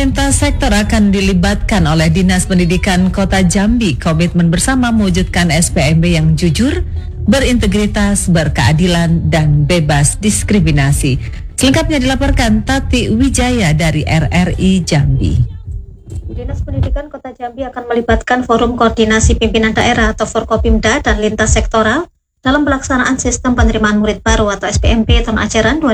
lintas sektor akan dilibatkan oleh Dinas Pendidikan Kota Jambi. Komitmen bersama mewujudkan SPMB yang jujur, berintegritas, berkeadilan, dan bebas diskriminasi. Selengkapnya dilaporkan Tati Wijaya dari RRI Jambi. Dinas Pendidikan Kota Jambi akan melibatkan Forum Koordinasi Pimpinan Daerah atau Forkopimda dan lintas sektoral dalam pelaksanaan sistem penerimaan murid baru atau SPMB tahun ajaran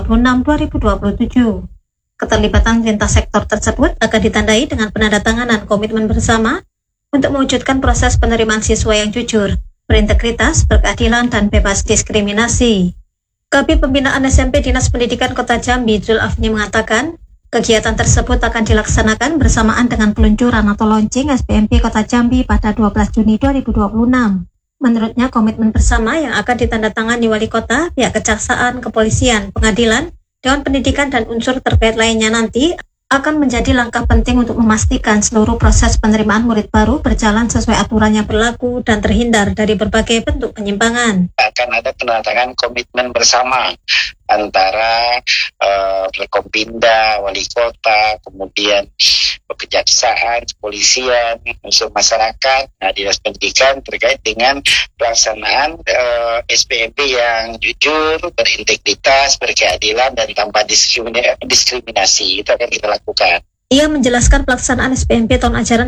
2026-2027. Keterlibatan lintas sektor tersebut akan ditandai dengan penandatanganan komitmen bersama untuk mewujudkan proses penerimaan siswa yang jujur, berintegritas, berkeadilan, dan bebas diskriminasi. Kabid Pembinaan SMP Dinas Pendidikan Kota Jambi, Zul Afni, mengatakan, kegiatan tersebut akan dilaksanakan bersamaan dengan peluncuran atau launching SPMB Kota Jambi pada 12 Juni 2026. Menurutnya, komitmen bersama yang akan ditandatangani wali kota, pihak kejaksaan, kepolisian, pengadilan, Dewan Pendidikan, dan unsur terkait lainnya nanti akan menjadi langkah penting untuk memastikan seluruh proses penerimaan murid baru berjalan sesuai aturan yang berlaku dan terhindar dari berbagai bentuk penyimpangan. Akan ada penandatangan komitmen bersama antara Forkompimda, wali kota, kemudian kejaksaan, kepolisian, unsur masyarakat, dinas pendidikan terkait dengan pelaksanaan SPMB yang jujur, berintegritas, berkeadilan, dan tanpa diskriminasi. Itu akan kita lakukan. Ia menjelaskan pelaksanaan SPMB tahun ajaran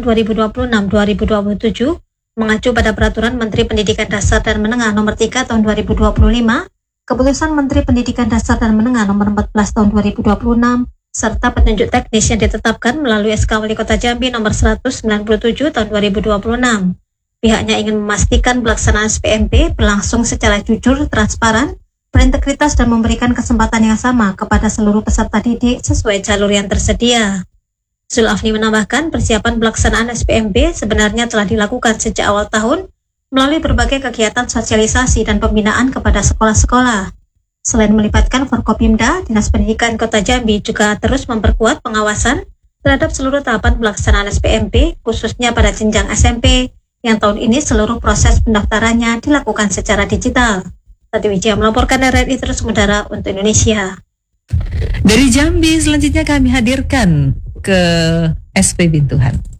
2026-2027 mengacu pada Peraturan Menteri Pendidikan Dasar dan Menengah Nomor 3 Tahun 2025, Keputusan Menteri Pendidikan Dasar dan Menengah Nomor 14 Tahun 2026, serta petunjuk teknis yang ditetapkan melalui SK Wali Kota Jambi Nomor 197 Tahun 2026. Pihaknya ingin memastikan pelaksanaan SPMB berlangsung secara jujur, transparan, berintegritas, dan memberikan kesempatan yang sama kepada seluruh peserta didik sesuai jalur yang tersedia. Zul Afni menambahkan, persiapan pelaksanaan SPMB sebenarnya telah dilakukan sejak awal tahun melalui berbagai kegiatan sosialisasi dan pembinaan kepada sekolah-sekolah. Selain melibatkan Forkopimda, Dinas Pendidikan Kota Jambi juga terus memperkuat pengawasan terhadap seluruh tahapan pelaksanaan SPMB, khususnya pada jenjang SMP, yang tahun ini seluruh proses pendaftarannya dilakukan secara digital. Tati Wijaya melaporkan RRI Terus Mudara untuk Indonesia. Dari Jambi, selanjutnya kami hadirkan ke SP Bintuhan.